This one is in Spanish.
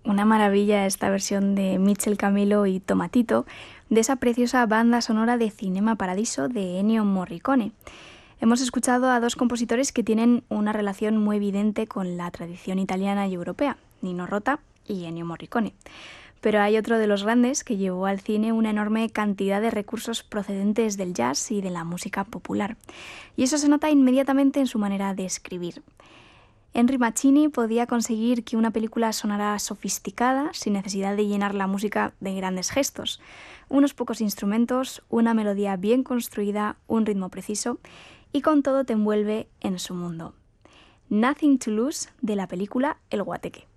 Una maravilla esta versión de Michel Camilo y Tomatito de esa preciosa banda sonora de Cinema Paradiso de Ennio Morricone. Hemos escuchado a dos compositores que tienen una relación muy evidente con la tradición italiana y europea, Nino Rota y Ennio Morricone. Pero hay otro de los grandes que llevó al cine una enorme cantidad de recursos procedentes del jazz y de la música popular. Y eso se nota inmediatamente en su manera de escribir. Henry Mancini podía conseguir que una película sonara sofisticada sin necesidad de llenar la música de grandes gestos. Unos pocos instrumentos, una melodía bien construida, un ritmo preciso y con todo te envuelve en su mundo. Nothing to Lose de la película El Guateque.